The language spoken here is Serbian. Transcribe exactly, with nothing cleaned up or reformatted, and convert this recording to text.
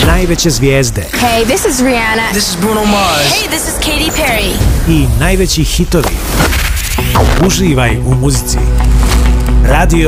najveće zvijezde. Hey, this is Rihanna. This is Bruno Mars. Hey, this is Katy Perry. I najveći hitovi. Uživaj u muzici. Radio